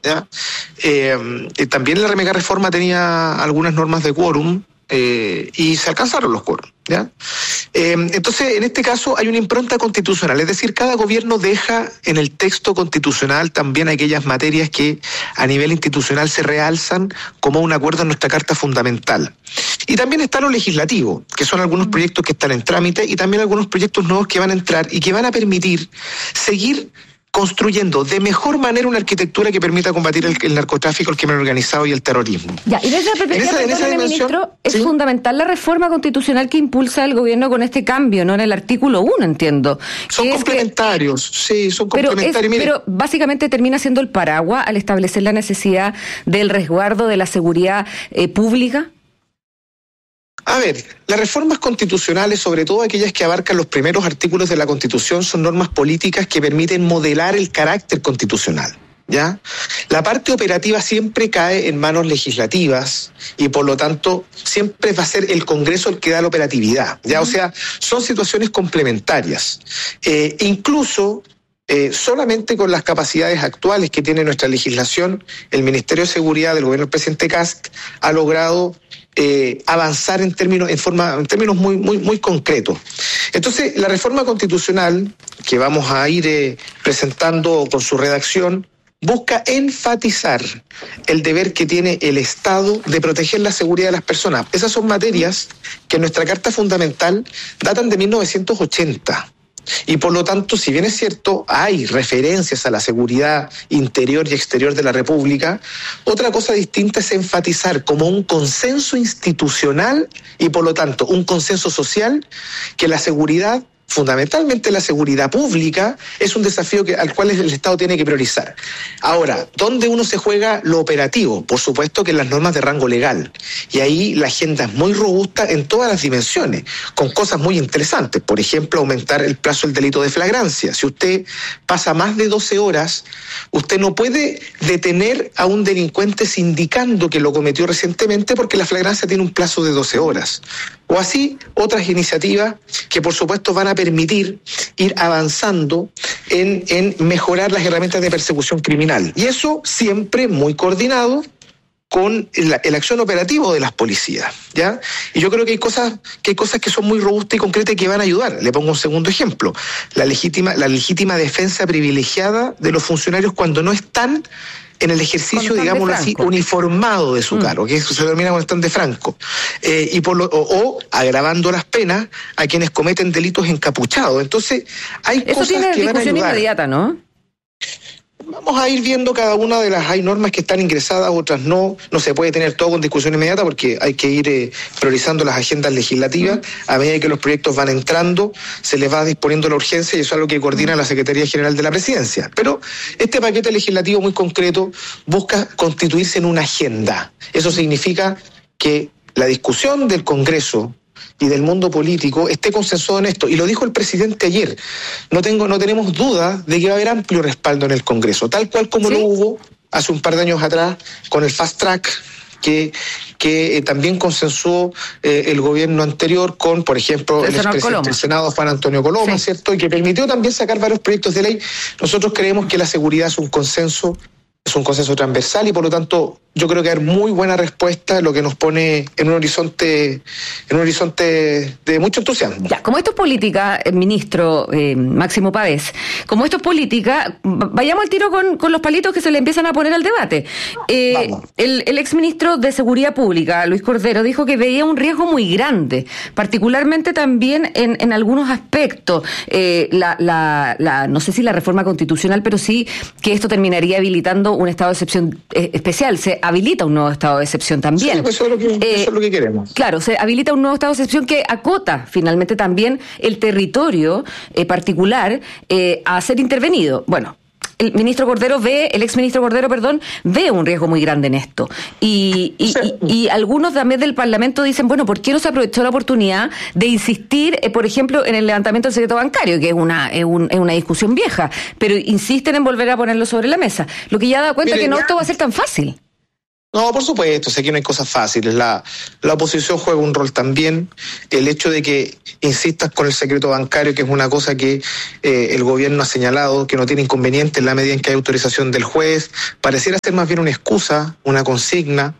¿ya? También la mega reforma tenía algunas normas de quórum, y se alcanzaron los quórum, ¿ya? Entonces, en este caso hay una impronta constitucional, es decir, cada gobierno deja en el texto constitucional también aquellas materias que a nivel institucional se realzan como un acuerdo en nuestra Carta Fundamental. Y también está lo legislativo, que son algunos proyectos que están en trámite y también algunos proyectos nuevos que van a entrar y que van a permitir seguir construyendo de mejor manera una arquitectura que permita combatir el narcotráfico, el crimen organizado y el terrorismo. Ya, y desde la perspectiva, ministro, es fundamental la reforma constitucional que impulsa el gobierno con este cambio, ¿no? En el artículo 1, entiendo. Son complementarios, son complementarios. Pero básicamente termina siendo el paraguas al establecer la necesidad del resguardo de la seguridad pública. A ver, las reformas constitucionales, sobre todo aquellas que abarcan los primeros artículos de la Constitución, son normas políticas que permiten modelar el carácter constitucional, ¿ya? La parte operativa siempre cae en manos legislativas y por lo tanto siempre va a ser el Congreso el que da la operatividad, ¿ya? O sea, son situaciones complementarias. Incluso solamente con las capacidades actuales que tiene nuestra legislación, el Ministerio de Seguridad del gobierno del presidente Kast ha logrado avanzar en términos muy concretos. Entonces, la reforma constitucional que vamos a ir presentando con su redacción busca enfatizar el deber que tiene el Estado de proteger la seguridad de las personas. Esas son materias que en nuestra Carta Fundamental datan de 1980. Y por lo tanto, si bien es cierto, hay referencias a la seguridad interior y exterior de la República, otra cosa distinta es enfatizar como un consenso institucional y por lo tanto un consenso social que la seguridad, fundamentalmente la seguridad pública, es un desafío al cual el Estado tiene que priorizar. Ahora, ¿dónde uno se juega lo operativo? Por supuesto que en las normas de rango legal. Y ahí la agenda es muy robusta en todas las dimensiones, con cosas muy interesantes. Por ejemplo, aumentar el plazo del delito de flagrancia. Si usted pasa más de 12 horas, usted no puede detener a un delincuente indicando que lo cometió recientemente porque la flagrancia tiene un plazo de 12 horas. O así, otras iniciativas que por supuesto van a permitir ir avanzando en mejorar las herramientas de persecución criminal. Y eso siempre muy coordinado con el acción operativo de las policías, ¿ya? Y yo creo que hay cosas que son muy robustas y concretas y que van a ayudar. Le pongo un segundo ejemplo. La legítima defensa privilegiada de los funcionarios cuando no están en el ejercicio, digámoslo así, uniformado de su cargo, que eso se denomina cuando están de franco, o agravando las penas a quienes cometen delitos encapuchados. Entonces, hay eso cosas que van a ayudar. Eso tiene discusión inmediata, ¿no? Vamos a ir viendo cada una de las... Hay normas que están ingresadas, otras no. No se puede tener todo con discusión inmediata porque hay que ir priorizando las agendas legislativas. A medida que los proyectos van entrando, se les va disponiendo la urgencia y eso es algo que coordina la Secretaría General de la Presidencia. Pero este paquete legislativo muy concreto busca constituirse en una agenda. Eso significa que la discusión del Congreso y del mundo político esté consensuado en esto. Y lo dijo el presidente ayer. No tenemos duda de que va a haber amplio respaldo en el Congreso, tal cual como lo hubo hace un par de años atrás con el Fast Track, que también consensuó el gobierno anterior con, por ejemplo, el expresidente del Senado, Juan Antonio Coloma, ¿cierto? Y que permitió también sacar varios proyectos de ley. Nosotros creemos que la seguridad es un consenso transversal y por lo tanto yo creo que hay muy buena respuesta, lo que nos pone en un horizonte de mucho entusiasmo. Ya, como esto es política, ministro Máximo Pavés, como esto es política, vayamos al tiro con los palitos que se le empiezan a poner al debate. El exministro de Seguridad Pública, Luis Cordero, dijo que veía un riesgo muy grande, particularmente también en algunos aspectos. No sé si la reforma constitucional, pero sí que esto terminaría habilitando un estado de excepción especial. Se habilita un nuevo estado de excepción también. Sí, eso es lo que queremos. Claro, se habilita un nuevo estado de excepción que acota finalmente también el territorio particular a ser intervenido. Bueno, el exministro Cordero ve un riesgo muy grande en esto. Y algunos también del Parlamento dicen, bueno, ¿por qué no se aprovechó la oportunidad de insistir, por ejemplo, en el levantamiento del secreto bancario, que es una discusión vieja, pero insisten en volver a ponerlo sobre la mesa? Lo que ya da cuenta que no esto va a ser tan fácil. No, por supuesto, sé que no hay cosas fáciles. La oposición juega un rol también. El hecho de que insistas con el secreto bancario, que es una cosa que el gobierno ha señalado, que no tiene inconveniente en la medida en que hay autorización del juez, pareciera ser más bien una excusa, una consigna,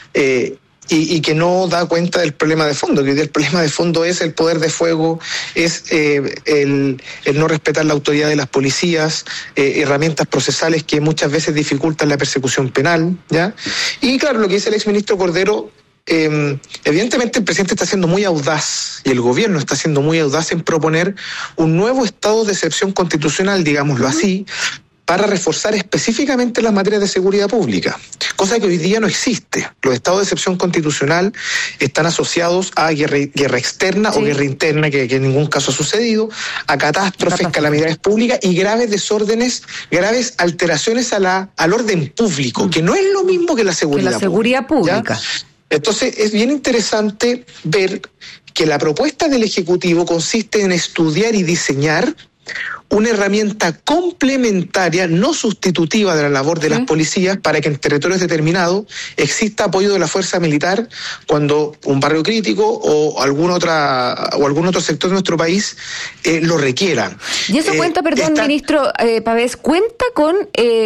y que no da cuenta del problema de fondo, que hoy día el problema de fondo es el poder de fuego, es el no respetar la autoridad de las policías, herramientas procesales que muchas veces dificultan la persecución penal, ¿ya? Y claro, lo que dice el exministro Cordero, evidentemente el presidente está siendo muy audaz y el gobierno está siendo muy audaz en proponer un nuevo estado de excepción constitucional, digámoslo así, para reforzar específicamente las materias de seguridad pública, cosa que hoy día no existe. Los estados de excepción constitucional están asociados a guerra externa o guerra interna, que en ningún caso ha sucedido, a catástrofes, calamidades públicas y graves desórdenes, graves alteraciones al orden público, que no es lo mismo que la seguridad pública. Entonces es bien interesante ver que la propuesta del Ejecutivo consiste en estudiar y diseñar una herramienta complementaria, no sustitutiva de la labor de las policías, para que en territorios determinados exista apoyo de la fuerza militar cuando un barrio crítico o algún otro sector de nuestro país lo requiera. Y eso cuenta, ministro Pavés, cuenta con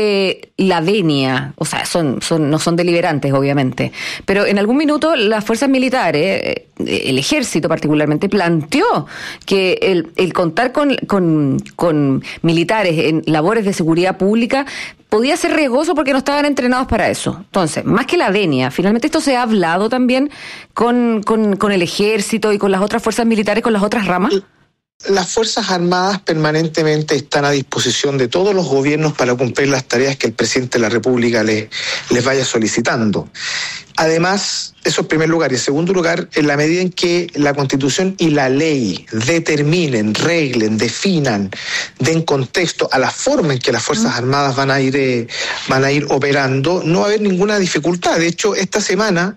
la venia, o sea, no son deliberantes, obviamente, pero en algún minuto las fuerzas militares, el ejército particularmente, planteó que el contar con militares en labores de seguridad pública podía ser riesgoso porque no estaban entrenados para eso. Entonces, más que la venia, finalmente esto se ha hablado también con el ejército y con las otras fuerzas militares, con las otras ramas. Las Fuerzas Armadas permanentemente están a disposición de todos los gobiernos para cumplir las tareas que el presidente de la República les vaya solicitando. Además, eso en primer lugar. Y en segundo lugar, en la medida en que la Constitución y la ley determinen, reglen, definan, den contexto a la forma en que las Fuerzas Armadas van a ir operando, no va a haber ninguna dificultad. De hecho, esta semana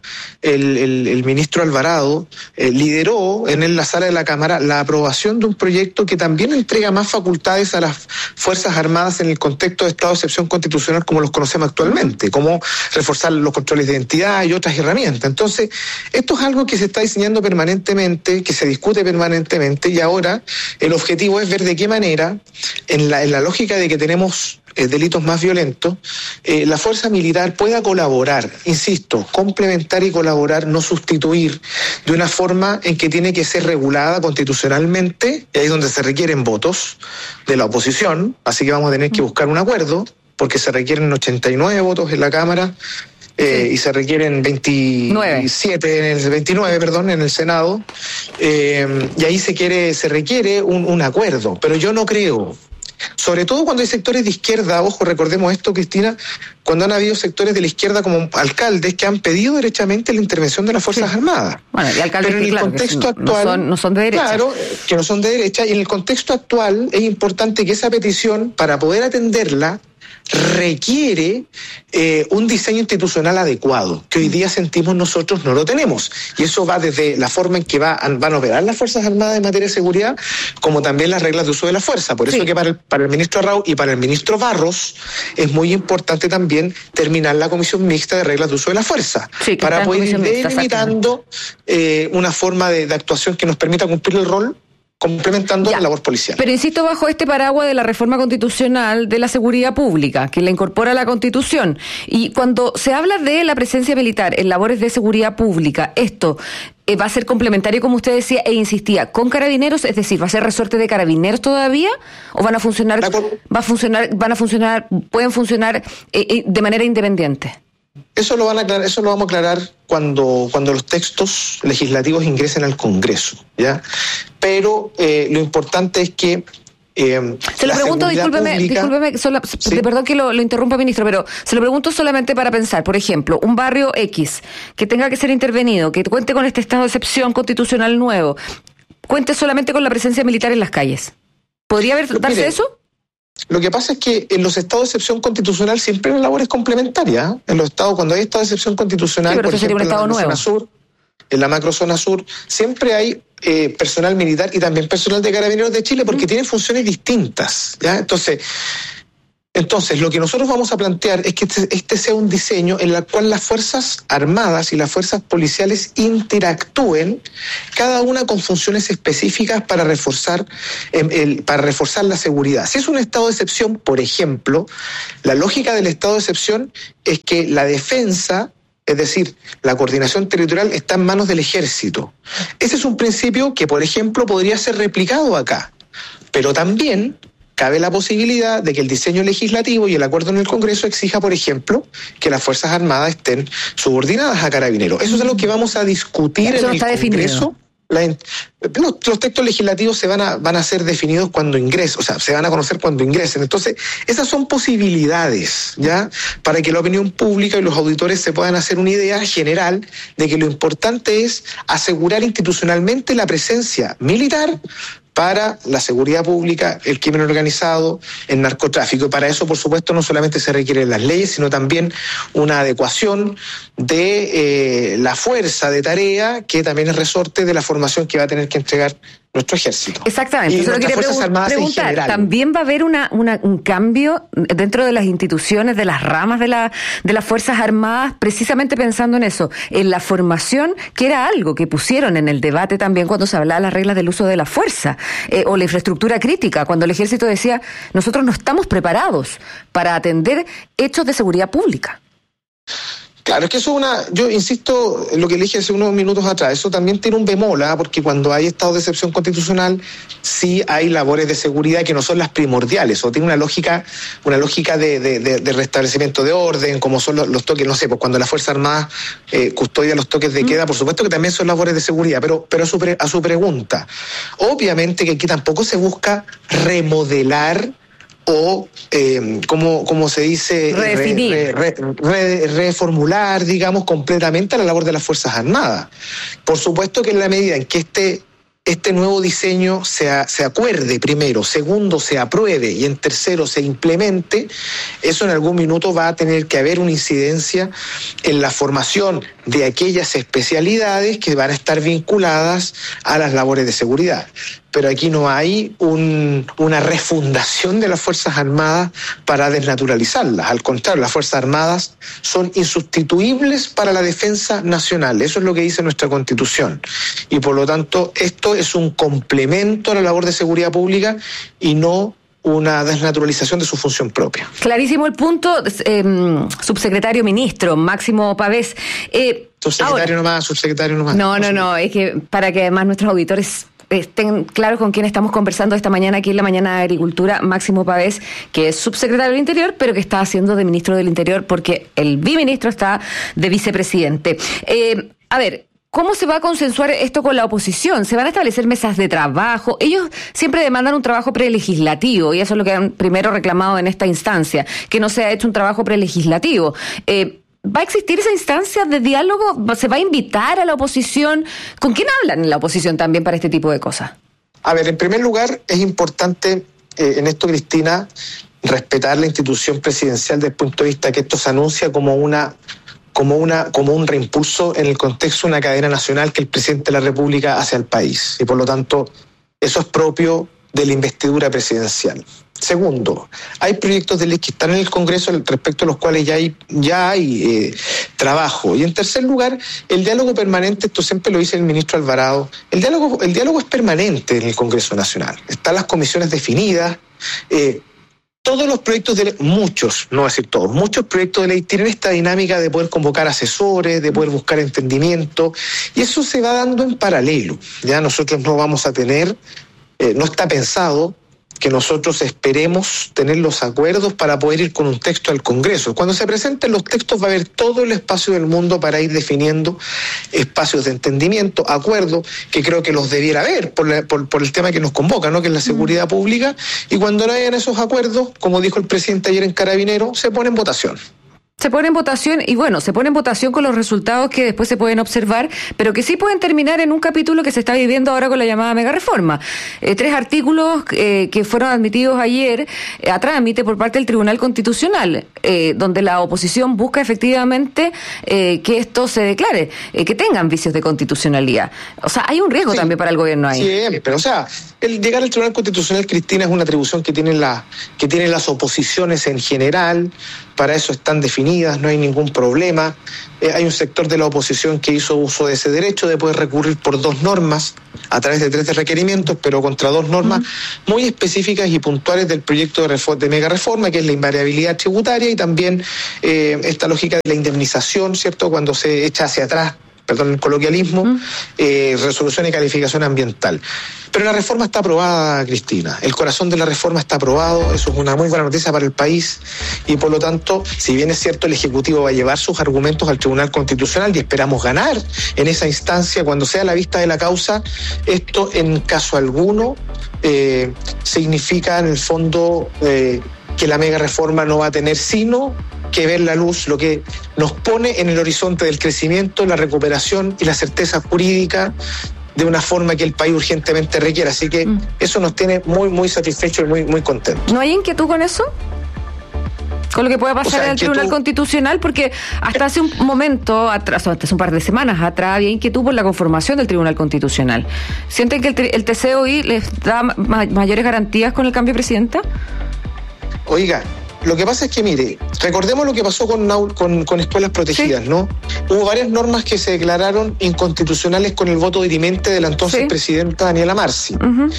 el ministro Alvarado lideró en la sala de la Cámara la aprobación de un proyecto que también entrega más facultades a las Fuerzas Armadas en el contexto de estado de excepción constitucional como los conocemos actualmente, como reforzar los controles de identidad y otras herramientas. Entonces, esto es algo que se está diseñando permanentemente, que se discute permanentemente, y ahora el objetivo es ver de qué manera, en la lógica de que tenemos delitos más violentos, la fuerza militar pueda colaborar, insisto, complementar y colaborar, no sustituir, de una forma en que tiene que ser regulada constitucionalmente, y ahí es donde se requieren votos de la oposición, así que vamos a tener que buscar un acuerdo, porque se requieren 89 votos en la Cámara, y se requieren 29 en el Senado, y ahí se requiere un acuerdo, pero yo no creo, sobre todo cuando hay sectores de izquierda, ojo, recordemos esto, Cristina, cuando han habido sectores de la izquierda como alcaldes que han pedido derechamente la intervención de las Fuerzas Armadas. Bueno, y alcaldes pero en el contexto actual, no son de derecha. Claro, que no son de derecha, y en el contexto actual es importante que esa petición, para poder atenderla, requiere un diseño institucional adecuado, que hoy día sentimos nosotros no lo tenemos. Y eso va desde la forma en que van a operar las Fuerzas Armadas en materia de seguridad, como también las reglas de uso de la fuerza. Por eso que para el ministro Arrau y para el ministro Barros es muy importante también terminar la comisión mixta de reglas de uso de la fuerza, para poder ir delimitando una forma de actuación que nos permita cumplir el rol, complementando la labor policial. Pero insisto, bajo este paraguas de la reforma constitucional de la seguridad pública, que la incorpora a la Constitución, y cuando se habla de la presencia militar en labores de seguridad pública, esto va a ser complementario, como usted decía, e insistía, con Carabineros, es decir, ¿va a ser resorte de Carabineros todavía? ¿O van a funcionar, pueden funcionar de manera independiente? Eso lo vamos a aclarar cuando los textos legislativos ingresen al Congreso, ¿ya? Pero lo importante es que se lo pregunto, discúlpeme, perdón que lo interrumpa, ministro, pero se lo pregunto solamente para pensar, por ejemplo, un barrio X que tenga que ser intervenido, que cuente con este estado de excepción constitucional nuevo, cuente solamente con la presencia militar en las calles. ¿Podría darse eso? Lo que pasa es que en los estados de excepción constitucional siempre hay labores complementarias. En los estados, cuando hay estado de excepción constitucional, por ejemplo, en la macrozona sur, siempre hay personal militar y también personal de Carabineros de Chile, porque tienen funciones distintas, ¿ya? Entonces, Entonces, lo que nosotros vamos a plantear es que este sea un diseño en el cual las Fuerzas Armadas y las fuerzas policiales interactúen, cada una con funciones específicas para reforzar la seguridad. Si es un estado de excepción, por ejemplo, la lógica del estado de excepción es que la defensa, es decir, la coordinación territorial, está en manos del ejército. Ese es un principio que, por ejemplo, podría ser replicado acá, pero también cabe la posibilidad de que el diseño legislativo y el acuerdo en el Congreso exija, por ejemplo, que las Fuerzas Armadas estén subordinadas a Carabineros. Eso es algo que vamos a discutir en el Congreso. Los textos legislativos se van a ser definidos cuando ingresen, o sea, se van a conocer cuando ingresen. Entonces, esas son posibilidades, ¿ya? Para que la opinión pública y los auditores se puedan hacer una idea general de que lo importante es asegurar institucionalmente la presencia militar para la seguridad pública, el crimen organizado, el narcotráfico. Y para eso, por supuesto, no solamente se requieren las leyes, sino también una adecuación de la fuerza de tarea, que también es resorte de la formación que va a tener que entregar nuestro ejército. Exactamente, y eso lo quería preguntar. ¿También va a haber un cambio dentro de las instituciones, de las ramas de las Fuerzas Armadas, precisamente pensando en eso, en la formación, que era algo que pusieron en el debate también cuando se hablaba de las reglas del uso de la fuerza, o la infraestructura crítica, cuando el ejército decía, nosotros no estamos preparados para atender hechos de seguridad pública? Claro, es que eso yo insisto en lo que le dije hace unos minutos atrás, eso también tiene un bemol, porque cuando hay estado de excepción constitucional, sí hay labores de seguridad que no son las primordiales, o tiene una lógica de restablecimiento de orden, como son los toques, no sé, pues cuando la Fuerza Armada custodia los toques de queda, por supuesto que también son labores de seguridad, pero a su pregunta, obviamente que aquí tampoco se busca remodelar o, como se dice, reformular, digamos, completamente la labor de las Fuerzas Armadas. Por supuesto que en la medida en que este nuevo diseño se acuerde primero, segundo se apruebe y en tercero se implemente, eso en algún minuto va a tener que haber una incidencia en la formación de aquellas especialidades que van a estar vinculadas a las labores de seguridad. Pero aquí no hay una refundación de las Fuerzas Armadas para desnaturalizarlas. Al contrario, las Fuerzas Armadas son insustituibles para la defensa nacional. Eso es lo que dice nuestra Constitución. Y por lo tanto, esto es un complemento a la labor de seguridad pública y no una desnaturalización de su función propia. Clarísimo el punto, subsecretario ministro Máximo Pavés. Subsecretario nomás. No, es que para que además nuestros auditores estén claros con quién estamos conversando esta mañana aquí en la Mañana de Agricultura, Máximo Pavés, que es subsecretario del Interior, pero que está haciendo de ministro del Interior porque el biministro está de vicepresidente. ¿Cómo se va a consensuar esto con la oposición? ¿Se van a establecer mesas de trabajo? Ellos siempre demandan un trabajo prelegislativo y eso es lo que han primero reclamado en esta instancia, que no se ha hecho un trabajo prelegislativo. ¿Va a existir esa instancia de diálogo? ¿Se va a invitar a la oposición? ¿Con quién hablan en la oposición también para este tipo de cosas? A ver, en primer lugar, es importante en esto, Cristina, respetar la institución presidencial desde el punto de vista que esto se anuncia como un reimpulso en el contexto de una cadena nacional que el presidente de la República hace al país. Y por lo tanto, eso es propio de la investidura presidencial. Segundo, hay proyectos de ley que están en el Congreso respecto a los cuales ya hay trabajo. Y en tercer lugar, el diálogo permanente, esto siempre lo dice el ministro Alvarado, el diálogo es permanente en el Congreso Nacional. Están las comisiones definidas, todos los proyectos de ley, muchos proyectos de ley tienen esta dinámica de poder convocar asesores, de poder buscar entendimiento, y eso se va dando en paralelo. Ya nosotros no vamos a tener, no está pensado que nosotros esperemos tener los acuerdos para poder ir con un texto al Congreso. Cuando se presenten los textos va a haber todo el espacio del mundo para ir definiendo espacios de entendimiento, acuerdos, que creo que los debiera haber por el tema que nos convoca, ¿no? Que es la seguridad pública, y cuando no hayan esos acuerdos, como dijo el presidente ayer en Carabineros, se pone en votación. Se pone en votación y se pone en votación con los resultados que después se pueden observar, pero que sí pueden terminar en un capítulo que se está viviendo ahora con la llamada mega reforma. 3 artículos que fueron admitidos ayer a trámite por parte del Tribunal Constitucional, donde la oposición busca efectivamente que esto se declare, que tengan vicios de constitucionalidad. O sea, hay un riesgo también para el gobierno ahí. Siempre, el llegar al Tribunal Constitucional, Cristina, es una atribución que tienen las oposiciones en general. Para eso están definidas, no hay ningún problema. Hay un sector de la oposición que hizo uso de ese derecho de poder recurrir por 2 normas a través de 3 requerimientos, pero contra 2 normas muy específicas y puntuales del proyecto de mega reforma, que es la invariabilidad tributaria y también esta lógica de la indemnización, ¿cierto?, cuando se echa hacia atrás, perdón el coloquialismo, resolución y calificación ambiental. Pero la reforma está aprobada, Cristina. El corazón de la reforma está aprobado. Eso es una muy buena noticia para el país. Y por lo tanto, si bien es cierto, el Ejecutivo va a llevar sus argumentos al Tribunal Constitucional y esperamos ganar en esa instancia cuando sea la vista de la causa, esto en caso alguno significa en el fondo que la mega reforma no va a tener sino que ver la luz, lo que nos pone en el horizonte del crecimiento, la recuperación y la certeza jurídica de una forma que el país urgentemente requiere. Así que eso nos tiene muy, muy satisfechos y muy, muy contentos. ¿No hay inquietud con eso? Con lo que pueda pasar en el Tribunal Constitucional, porque hasta hace un momento atrás, hasta hace un par de semanas atrás, había inquietud por la conformación del Tribunal Constitucional. ¿Sienten que el TCOI les da mayores garantías con el cambio de presidenta? Oiga, lo que pasa es que, mire, recordemos lo que pasó con escuelas protegidas, ¿no? Hubo varias normas que se declararon inconstitucionales con el voto dirimente de la entonces presidenta Daniela Marci.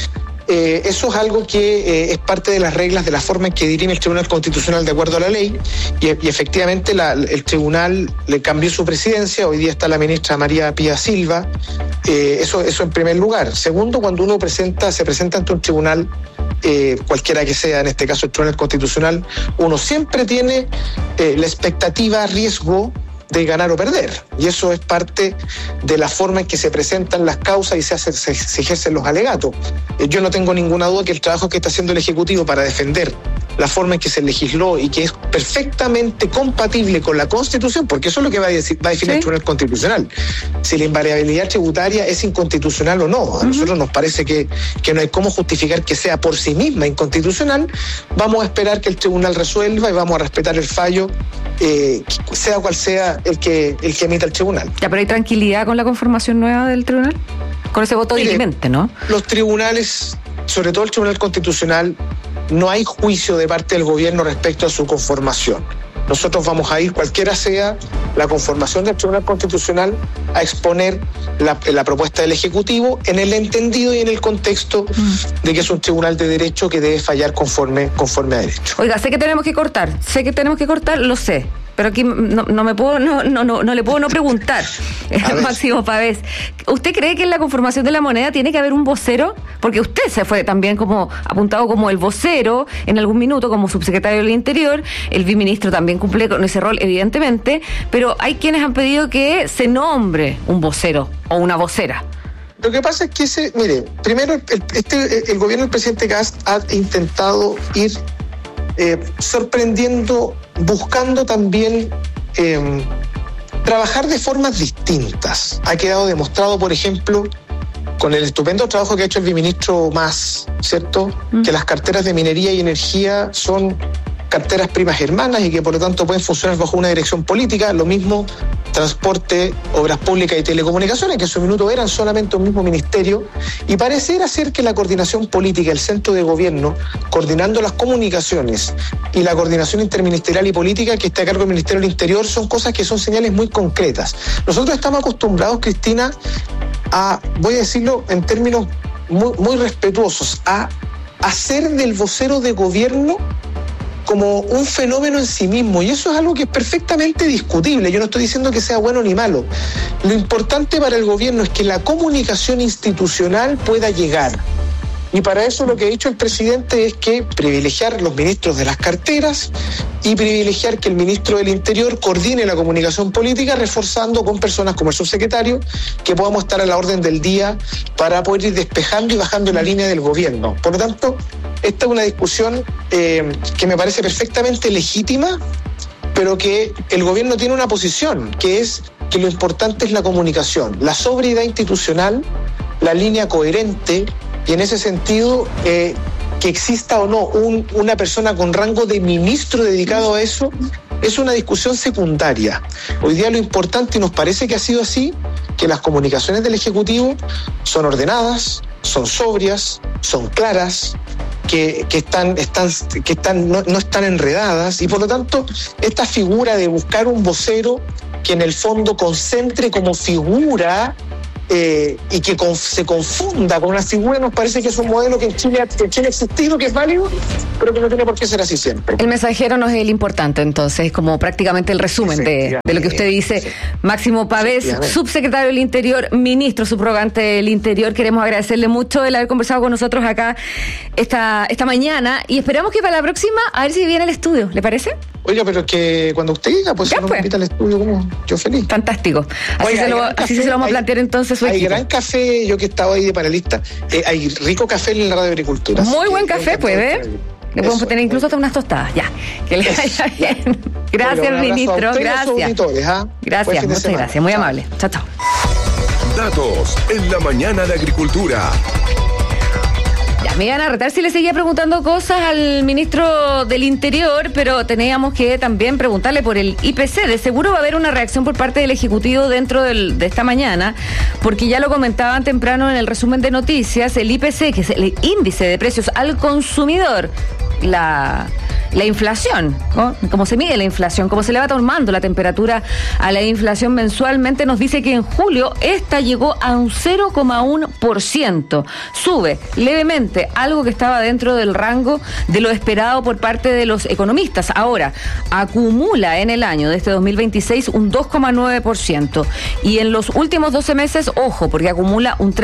Eso es algo que es parte de las reglas de la forma en que dirime el Tribunal Constitucional de acuerdo a la ley y efectivamente el Tribunal le cambió su presidencia. Hoy día está la ministra María Pía Silva. Eso en primer lugar. Segundo, cuando uno se presenta ante un tribunal, cualquiera que sea, en este caso el Tribunal Constitucional, uno siempre tiene la expectativa, riesgo de ganar o perder, y eso es parte de la forma en que se presentan las causas y se ejercen los alegatos. Yo no tengo ninguna duda que el trabajo que está haciendo el Ejecutivo para defender la forma en que se legisló y que es perfectamente compatible con la Constitución, porque eso es lo que va a definir el Tribunal Constitucional, si la invariabilidad tributaria es inconstitucional o no. A nosotros nos parece que no hay cómo justificar que sea por sí misma inconstitucional. Vamos a esperar que el Tribunal resuelva y vamos a respetar el fallo, sea cual sea el que emita el Tribunal. Ya, pero hay tranquilidad con la conformación nueva del Tribunal, con ese voto dirimente, ¿no? Los tribunales, sobre todo el Tribunal Constitucional, no hay juicio de parte del gobierno respecto a su conformación. Nosotros vamos a ir, cualquiera sea la conformación del Tribunal Constitucional, a exponer la propuesta del Ejecutivo en el entendido y en el contexto de que es un tribunal de derecho que debe fallar conforme a derecho. Oiga, sé que tenemos que cortar, lo sé. Pero aquí no le puedo no preguntar, Máximo Pavés. ¿Usted cree que en la conformación de la moneda tiene que haber un vocero? Porque usted se fue también como apuntado como el vocero en algún minuto como subsecretario del Interior, el viceministro también cumple con ese rol evidentemente, pero hay quienes han pedido que se nombre un vocero o una vocera. Lo que pasa es que primero el gobierno del presidente Kast ha intentado ir sorprendiendo, buscando también trabajar de formas distintas. Ha quedado demostrado, por ejemplo, con el estupendo trabajo que ha hecho el viceministro Mas, ¿cierto? Que las carteras de minería y energía son carteras primas hermanas y que por lo tanto pueden funcionar bajo una dirección política. Lo mismo transporte, obras públicas y telecomunicaciones, que en su minuto eran solamente un mismo ministerio, y pareciera ser que la coordinación política, el centro de gobierno, coordinando las comunicaciones y la coordinación interministerial y política que está a cargo del Ministerio del Interior, son cosas que son señales muy concretas. Nosotros estamos acostumbrados, Cristina, voy a decirlo en términos muy, muy respetuosos, a hacer del vocero de gobierno como un fenómeno en sí mismo, y eso es algo que es perfectamente discutible. Yo no estoy diciendo que sea bueno ni malo. Lo importante para el gobierno es que la comunicación institucional pueda llegar, y para eso lo que ha dicho el presidente es que privilegiar los ministros de las carteras y privilegiar que el ministro del Interior coordine la comunicación política, reforzando con personas como el subsecretario, que podamos estar a la orden del día para poder ir despejando y bajando la línea del gobierno. Por lo tanto, esta es una discusión que me parece perfectamente legítima pero que el gobierno tiene una posición, que es que lo importante es la comunicación, la sobriedad institucional, la línea coherente, y en ese sentido, que exista o no una persona con rango de ministro dedicado a eso, es una discusión secundaria. Hoy día lo importante, y nos parece que ha sido así, que las comunicaciones del Ejecutivo son ordenadas, son sobrias, son claras, que no están enredadas, y por lo tanto esta figura de buscar un vocero que en el fondo concentre como figura y que se confunda con una figura, nos parece que es un modelo que en Chile ha existido, que es válido, pero que no tiene por qué ser así siempre. El mensajero no es el importante, entonces, como prácticamente el resumen de lo que usted dice. Máximo Pavés, subsecretario del Interior, ministro subrogante del Interior, queremos agradecerle mucho el haber conversado con nosotros acá esta mañana, y esperamos que para la próxima, a ver si viene al estudio, ¿le parece? Oiga, pero que cuando usted diga, pues si no me invita al estudio, como yo feliz. Fantástico. Así se lo vamos a plantear entonces. Hay gran café, yo que estaba ahí de panelista, hay rico café en la Radio Agricultura. Muy buen café, puede. Le podemos tener incluso hasta unas tostadas, ya. Que le vaya bien. Gracias, ministro. Gracias. Gracias, muchas gracias. Muy amable. Chao, chao. Datos en la mañana de Agricultura. Ya, me iban a retar si le seguía preguntando cosas al ministro del Interior, pero teníamos que también preguntarle por el IPC. De seguro va a haber una reacción por parte del Ejecutivo dentro de esta mañana, porque ya lo comentaban temprano en el resumen de noticias, el IPC, que es el índice de precios al consumidor, la inflación, ¿no? Cómo se mide la inflación, cómo se le va tomando la temperatura a la inflación mensualmente, nos dice que en julio esta llegó a un 0,1%. Sube levemente, algo que estaba dentro del rango de lo esperado por parte de los economistas. Ahora, acumula en el año de este 2026 un 2,9%. Y en los últimos 12 meses, ojo, porque acumula un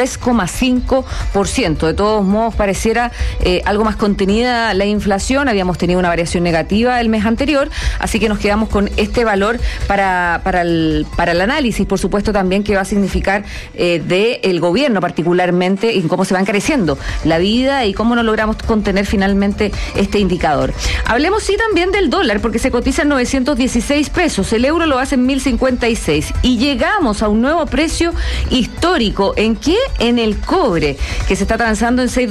3,5%. De todos modos, pareciera algo más contenida la inflación. Habíamos tenido una variación negativa el mes anterior, así que nos quedamos con este valor para el análisis, por supuesto, también que va a significar del gobierno particularmente, y cómo se va encareciendo la vida y cómo no logramos contener finalmente este indicador. Hablemos sí también del dólar, porque se cotiza en 916 pesos, el euro lo hace en 1056 y llegamos a un nuevo precio histórico. ¿En qué? En el cobre, que se está transando en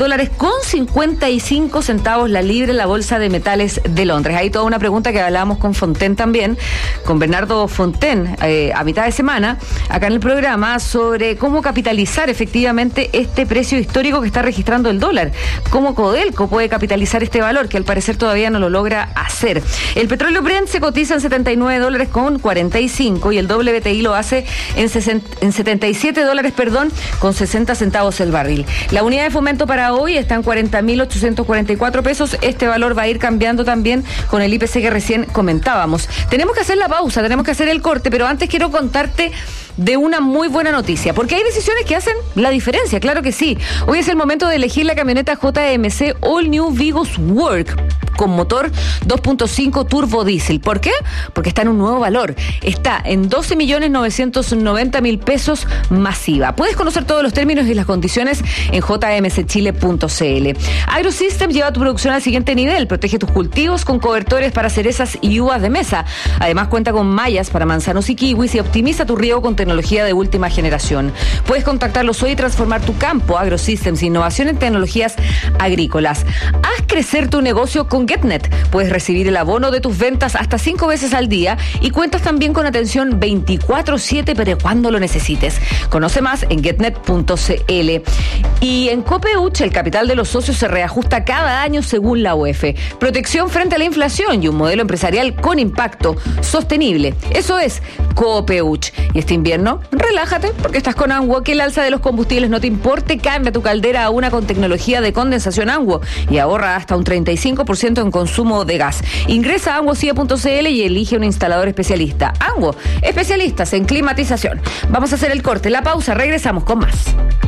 $6.55 la libra en la bolsa de metales de Londres. Hay toda una pregunta que hablábamos con Fontaine también, con Bernardo Fontaine, a mitad de semana, acá en el programa, sobre cómo capitalizar efectivamente este precio histórico que está registrando el dólar. Cómo Codelco puede capitalizar este valor, que al parecer todavía no lo logra hacer. El petróleo Brent se cotiza en $79.45 y el WTI lo hace en $77, con 60 centavos el barril. La unidad de fomento para hoy está en 40.844 pesos. Este valor va a ir cambiando también con el IPC que recién comentábamos. Tenemos que hacer la pausa, tenemos que hacer el corte, pero antes quiero contarte de una muy buena noticia, porque hay decisiones que hacen la diferencia, claro que sí. Hoy es el momento de elegir la camioneta JMC All New Vigos Work con motor 2.5 turbo diésel. ¿Por qué? Porque está en un nuevo valor. Está en 12.990.000 pesos masiva. Puedes conocer todos los términos y las condiciones en jmcchile.cl. AgroSystem lleva tu producción al siguiente nivel. Protege tus cultivos con cobertores para cerezas y uvas de mesa. Además cuenta con mallas para manzanos y kiwis y optimiza tu riego con tecnología de última generación. Puedes contactarlos hoy y transformar tu campo. AgroSystems, innovación en tecnologías agrícolas. Haz crecer tu negocio con GetNet. Puedes recibir el abono de tus ventas hasta 5 veces al día y cuentas también con atención 24/7 para cuando lo necesites. Conoce más en getnet.cl. Y en Copeuch, el capital de los socios se reajusta cada año según la UEF. Protección frente a la inflación y un modelo empresarial con impacto sostenible. Eso es Copeuch. Y este invierno, relájate porque estás con Anguo. Que el alza de los combustibles no te importe, cambia tu caldera a una con tecnología de condensación Anguo y ahorra hasta un 35% en consumo de gas. Ingresa a anguocia.cl y elige un instalador especialista. Anguo, especialistas en climatización. Vamos a hacer el corte, la pausa, regresamos con más.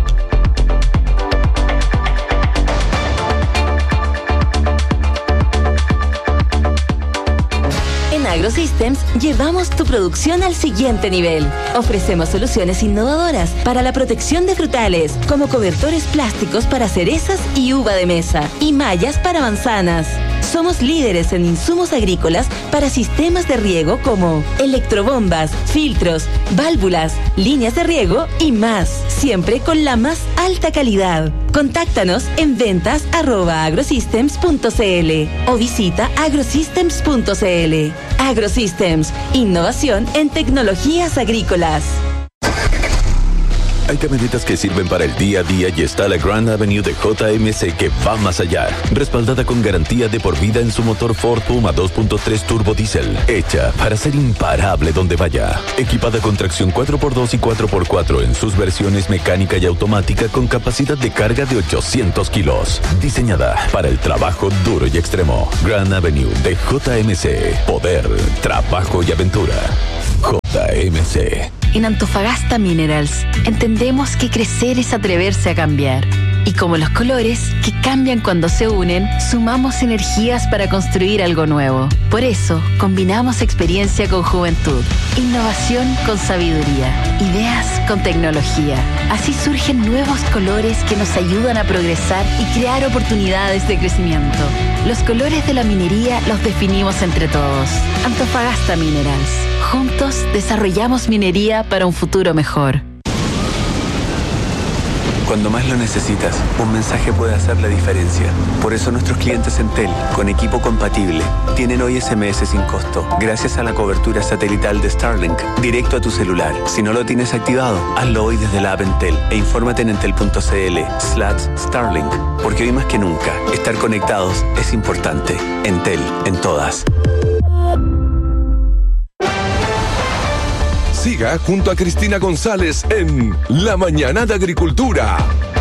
En AgroSystems llevamos tu producción al siguiente nivel. Ofrecemos soluciones innovadoras para la protección de frutales, como cobertores plásticos para cerezas y uva de mesa, y mallas para manzanas. Somos líderes en insumos agrícolas para sistemas de riego como electrobombas, filtros, válvulas, líneas de riego y más, siempre con la más alta calidad. Contáctanos en ventas@agrosystems.cl o visita agrosystems.cl. AgroSystems, innovación en tecnologías agrícolas. Hay camionetas que sirven para el día a día y está la Grand Avenue de JMC que va más allá. Respaldada con garantía de por vida en su motor Ford Puma 2.3 Turbo Diesel. Hecha para ser imparable donde vaya. Equipada con tracción 4x2 y 4x4 en sus versiones mecánica y automática con capacidad de carga de 800 kilos. Diseñada para el trabajo duro y extremo. Grand Avenue de JMC. Poder, trabajo y aventura. JMC. En Antofagasta Minerals entendemos que crecer es atreverse a cambiar. Y como los colores, que cambian cuando se unen, sumamos energías para construir algo nuevo. Por eso, combinamos experiencia con juventud, innovación con sabiduría, ideas con tecnología. Así surgen nuevos colores que nos ayudan a progresar y crear oportunidades de crecimiento. Los colores de la minería los definimos entre todos. Antofagasta Minerals. Juntos desarrollamos minería para un futuro mejor. Cuando más lo necesitas, un mensaje puede hacer la diferencia. Por eso nuestros clientes Entel, con equipo compatible, tienen hoy SMS sin costo, gracias a la cobertura satelital de Starlink, directo a tu celular. Si no lo tienes activado, hazlo hoy desde la app Entel e infórmate en entel.cl/Starlink. Porque hoy más que nunca, estar conectados es importante. Entel, en todas. Siga junto a Cristina González en La Mañana de Agricultura.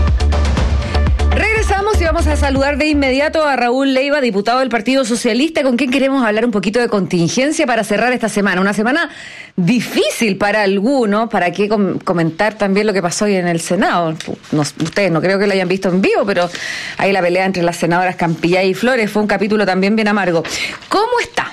Regresamos y vamos a saludar de inmediato a Raúl Leiva, diputado del Partido Socialista, con quien queremos hablar un poquito de contingencia para cerrar esta semana. Una semana difícil para algunos, para qué comentar también lo que pasó hoy en el Senado. Ustedes no creo que lo hayan visto en vivo, pero ahí la pelea entre las senadoras Campillay y Flores fue un capítulo también bien amargo. ¿Cómo está?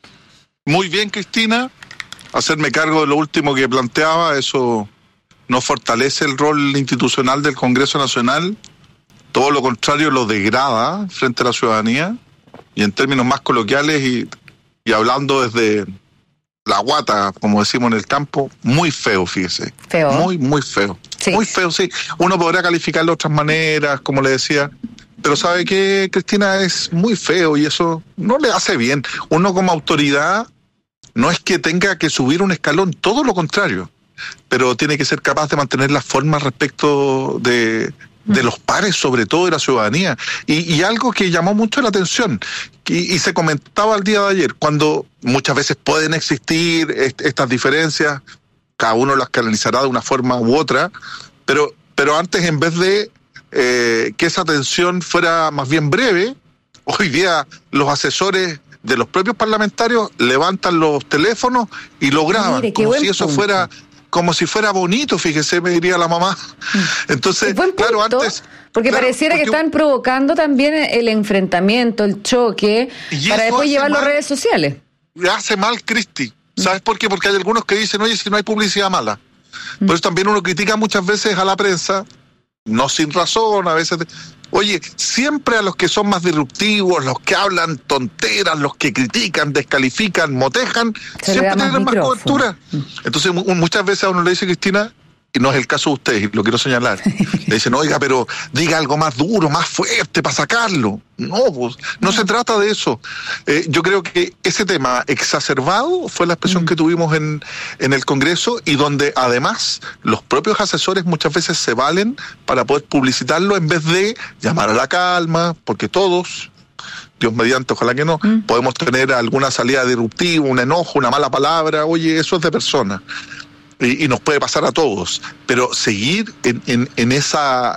Muy bien, Cristina. Hacerme cargo de lo último que planteaba, eso no fortalece el rol institucional del Congreso Nacional, todo lo contrario lo degrada frente a la ciudadanía, y en términos más coloquiales y hablando desde la guata, como decimos en el campo, muy feo, fíjese. Feo. Muy feo. Sí. Muy feo, sí. Uno podrá calificarlo de otras maneras, como le decía, pero ¿sabe qué, Cristina? Es muy feo y eso no le hace bien. Uno como autoridad no es que tenga que subir un escalón, todo lo contrario, pero tiene que ser capaz de mantener las formas respecto de los pares, sobre todo de la ciudadanía. Y algo que llamó mucho la atención, y se comentaba el día de ayer, cuando muchas veces pueden existir estas diferencias, cada uno las canalizará de una forma u otra, pero antes, en vez de que esa tensión fuera más bien breve, hoy día los asesores de los propios parlamentarios levantan los teléfonos y lo graban. Mire, como si eso fuera, como si fuera bonito, fíjese, me diría la mamá. Entonces, claro, antes... Porque pareciera que están provocando también el enfrentamiento, el choque, para después llevarlo a redes sociales. Hace mal, Cristi. ¿Sabes por qué? Porque hay algunos que dicen, oye, si no hay publicidad mala. Por eso también uno critica muchas veces a la prensa, no sin razón, a veces... Oye, siempre a los que son más disruptivos, los que hablan tonteras, los que critican, descalifican, motejan, siempre tienen más cobertura. Entonces muchas veces a uno le dice, Cristina, y no es el caso de ustedes, y lo quiero señalar, le dicen, oiga, pero diga algo más duro, más fuerte para sacarlo. No, pues, no se trata de eso. Yo creo que ese tema exacerbado fue la expresión que tuvimos en el Congreso, y donde además los propios asesores muchas veces se valen para poder publicitarlo en vez de llamar a la calma, porque todos, Dios mediante, ojalá que no, podemos tener alguna salida disruptiva, un enojo, una mala palabra, oye, eso es de persona. Y nos puede pasar a todos, pero seguir en esa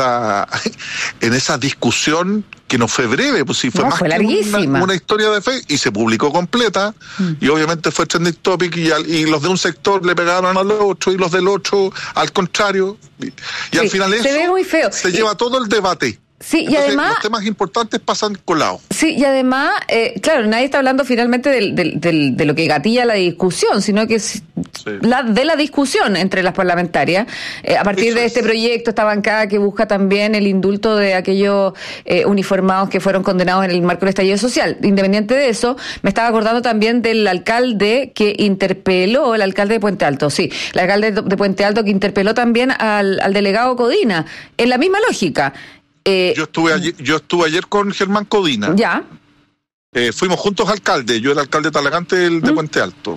discusión que no fue breve, pues sí fue más fue que una historia de fe, y se publicó completa, y obviamente fue trending topic, y los de un sector le pegaron al otro, y los del otro al contrario, y al final se ve muy feo. Se lleva todo el debate. Sí, entonces, y además los temas importantes pasan colados. Sí, y además, claro, nadie está hablando finalmente de lo que gatilla la discusión, sino que es de la discusión entre las parlamentarias. A partir Eso de este proyecto, esta bancada que busca también el indulto de aquellos uniformados que fueron condenados en el marco del estallido social. Independiente de eso, me estaba acordando también del alcalde que interpeló, el alcalde de Puente Alto, sí, el alcalde de Puente Alto que interpeló también al delegado Codina, en la misma lógica. Yo estuve ayer con Germán Codina. Ya. Fuimos juntos alcaldes. Yo era alcalde de Talagante de Puente Alto.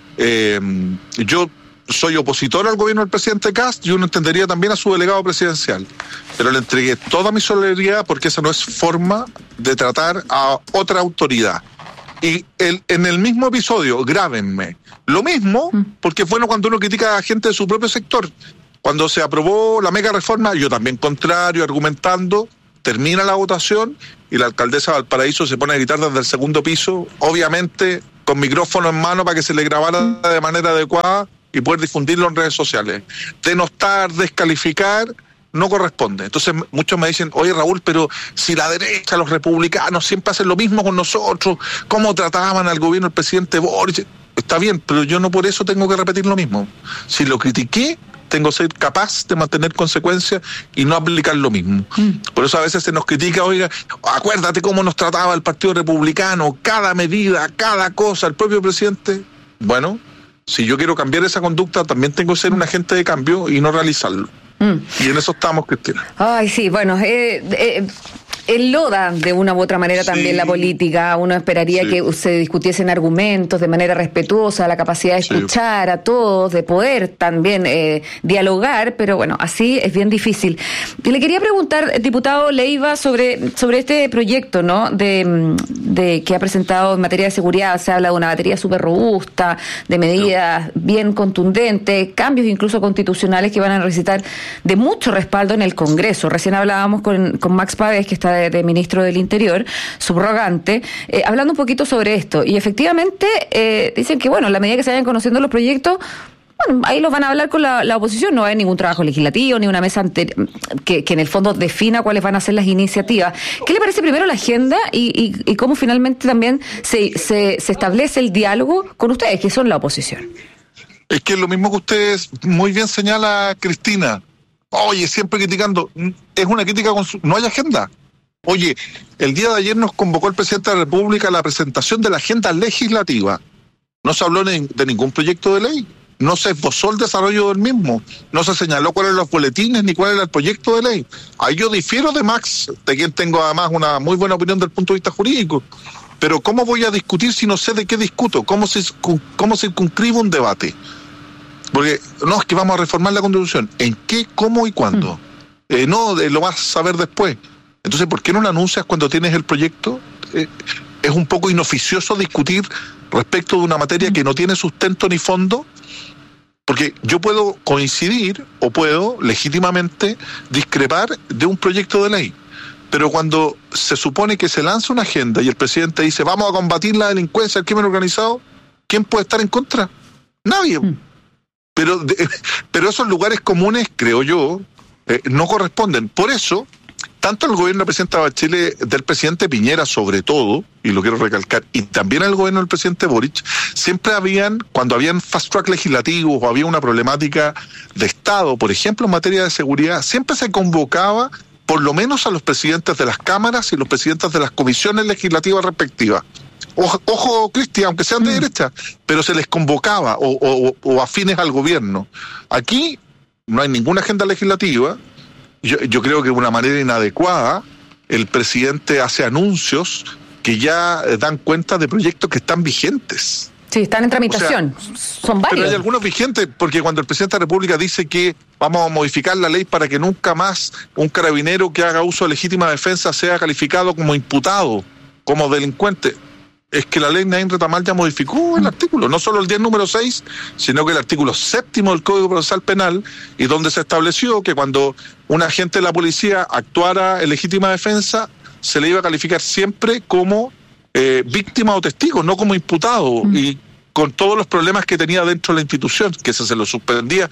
Yo soy opositor al gobierno del presidente Kast y uno entendería también a su delegado presidencial. Pero le entregué toda mi solidaridad porque esa no es forma de tratar a otra autoridad. Y en el mismo episodio, grábenme, lo mismo, porque es bueno cuando uno critica a gente de su propio sector. Cuando se aprobó la mega reforma, yo también contrario, argumentando, termina la votación y la alcaldesa de Valparaíso se pone a gritar desde el segundo piso, obviamente con micrófono en mano para que se le grabara de manera adecuada y poder difundirlo en redes sociales. Denostar, descalificar, no corresponde. Entonces muchos me dicen, oye Raúl, pero si la derecha, los republicanos siempre hacen lo mismo con nosotros, ¿cómo trataban al gobierno del presidente Boric? Está bien, pero yo no por eso tengo que repetir lo mismo. Si lo critiqué, tengo que ser capaz de mantener consecuencias y no aplicar lo mismo. Por eso a veces se nos critica, oiga, acuérdate cómo nos trataba el Partido Republicano, cada medida, cada cosa, el propio presidente. Bueno, si yo quiero cambiar esa conducta, también tengo que ser un agente de cambio y no realizarlo. Y en eso estamos, Cristina. Ay, sí, bueno, enloda de una u otra manera también la política. Uno esperaría que se discutiesen argumentos de manera respetuosa, la capacidad de escuchar a todos, de poder también dialogar, pero bueno, así es bien difícil. Y le quería preguntar, diputado Leiva, sobre este proyecto, ¿no? de que ha presentado en materia de seguridad. Se habla de una batería súper robusta, de medidas bien contundentes, cambios incluso constitucionales que van a necesitar de mucho respaldo en el Congreso. Recién hablábamos con Max Pavés, que está de ministro del Interior, subrogante, hablando un poquito sobre esto. Y efectivamente dicen que, bueno, a la medida que se vayan conociendo los proyectos, bueno, ahí los van a hablar con la oposición. No hay ningún trabajo legislativo, ni una mesa que en el fondo defina cuáles van a ser las iniciativas. ¿Qué le parece primero la agenda y cómo finalmente también se establece el diálogo con ustedes, que son la oposición? Es que es lo mismo que ustedes muy bien señala, Cristina. Oye, siempre criticando. Es una crítica no hay agenda. Oye, el día de ayer nos convocó el presidente de la República a la presentación de la agenda legislativa. No se habló de ningún proyecto de ley. No se esbozó el desarrollo del mismo. No se señaló cuáles eran los boletines ni cuál era el proyecto de ley. Ahí yo difiero de Max, de quien tengo además una muy buena opinión desde el punto de vista jurídico. Pero ¿cómo voy a discutir si no sé de qué discuto? ¿Cómo circunscribo un debate? Porque no, es que vamos a reformar la Constitución. ¿En qué, cómo y cuándo? Lo vas a saber después. Entonces, ¿por qué no lo anuncias cuando tienes el proyecto? Es un poco inoficioso discutir respecto de una materia que no tiene sustento ni fondo, porque yo puedo coincidir o puedo legítimamente discrepar de un proyecto de ley. Pero cuando se supone que se lanza una agenda y el presidente dice vamos a combatir la delincuencia, el crimen organizado, ¿quién puede estar en contra? Nadie. Pero esos lugares comunes, creo yo, no corresponden. Por eso, tanto el gobierno del presidente Bachelet, del presidente Piñera sobre todo, y lo quiero recalcar, y también el gobierno del presidente Boric, siempre cuando habían fast track legislativos o había una problemática de Estado, por ejemplo en materia de seguridad, siempre se convocaba por lo menos a los presidentes de las cámaras y los presidentes de las comisiones legislativas respectivas. Ojo, Cristian, aunque sean de derecha, pero se les convocaba o afines al gobierno. Aquí no hay ninguna agenda legislativa. Yo creo que de una manera inadecuada el presidente hace anuncios que ya dan cuenta de proyectos que están vigentes. Sí, están en tramitación. Son varios. Pero hay algunos vigentes, porque cuando el presidente de la República dice que vamos a modificar la ley para que nunca más un carabinero que haga uso de legítima defensa sea calificado como imputado, como delincuente, es que la ley Naín Retamal ya modificó el artículo, no solo el 10 número 6, sino que el artículo 7 del Código Procesal Penal, y donde se estableció que cuando un agente de la policía actuara en legítima defensa, se le iba a calificar siempre como víctima o testigo, no como imputado, y con todos los problemas que tenía dentro de la institución, que se lo suspendía.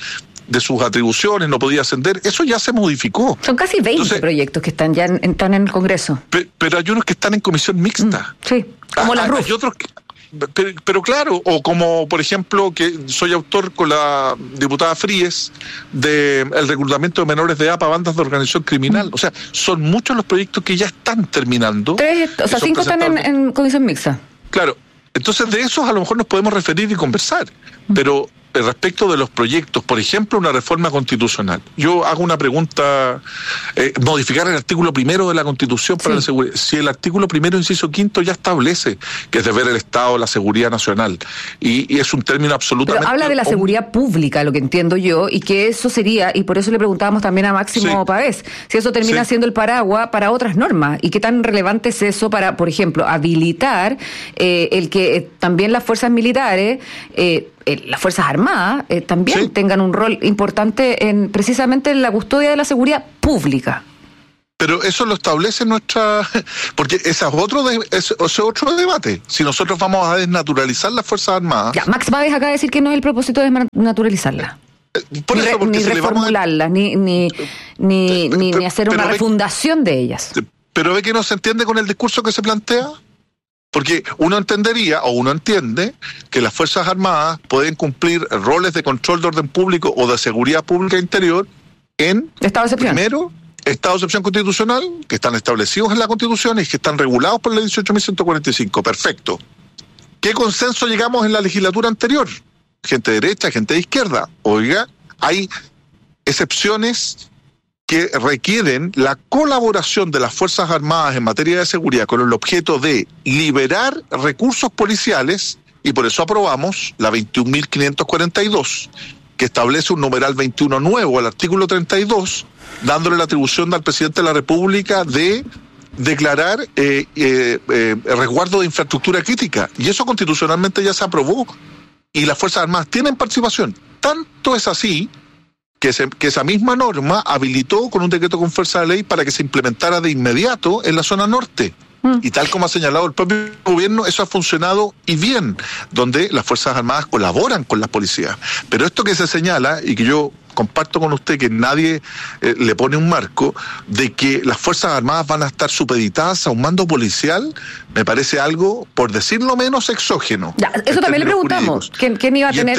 de sus atribuciones, no podía ascender, eso ya se modificó. Son casi 20 proyectos que están están en el Congreso. Pero hay unos que están en comisión mixta. Sí, como la RUF. Hay otros que, pero claro, o como por ejemplo que soy autor con la diputada Fríes de el reclutamiento de menores de edad para bandas de organización criminal. O sea, son muchos los proyectos que ya están terminando. 5 están en comisión mixta. Claro, entonces de esos a lo mejor nos podemos referir y conversar, pero respecto de los proyectos, por ejemplo, una reforma constitucional. Yo hago una pregunta, modificar el artículo 1 de la Constitución para la seguridad. Si el artículo 1, inciso 5, ya establece que es deber del Estado la seguridad nacional, y es un término absolutamente... Pero habla de la seguridad pública, lo que entiendo yo, y que eso sería, y por eso le preguntábamos también a Máximo Pavés, si eso termina siendo el paraguas para otras normas, y qué tan relevante es eso para, por ejemplo, habilitar el que también las fuerzas militares... las Fuerzas Armadas también tengan un rol importante precisamente en la custodia de la seguridad pública. Pero eso lo establece nuestra... Porque ese es otro debate. Si nosotros vamos a desnaturalizar las Fuerzas Armadas... Ya, Max Pavés acaba de decir que no es el propósito de desnaturalizarla. Por eso, porque ni reformularlas, ni hacer una refundación de ellas. Pero ve que no se entiende con el discurso que se plantea. Porque uno entendería, o uno entiende, que las Fuerzas Armadas pueden cumplir roles de control de orden público o de seguridad pública interior en, estado de excepción. Primero, estado de excepción constitucional, que están establecidos en la Constitución y que están regulados por la 18.145. Perfecto. ¿Qué consenso llegamos en la legislatura anterior? Gente de derecha, gente de izquierda. Oiga, hay excepciones que requieren la colaboración de las Fuerzas Armadas en materia de seguridad con el objeto de liberar recursos policiales, y por eso aprobamos la 21.542, que establece un numeral 21 nuevo al artículo 32, dándole la atribución al presidente de la República de declarar resguardo de infraestructura crítica. Y eso constitucionalmente ya se aprobó, y las Fuerzas Armadas tienen participación. Tanto es así que esa misma norma habilitó con un decreto con fuerza de ley para que se implementara de inmediato en la zona norte. Y tal como ha señalado el propio gobierno, eso ha funcionado y bien, donde las Fuerzas Armadas colaboran con las policías. Pero esto que se señala, y que yo comparto con usted que nadie le pone un marco, de que las Fuerzas Armadas van a estar supeditadas a un mando policial, me parece algo, por decirlo menos, exógeno. Ya, eso también le preguntamos, ¿quién iba a tener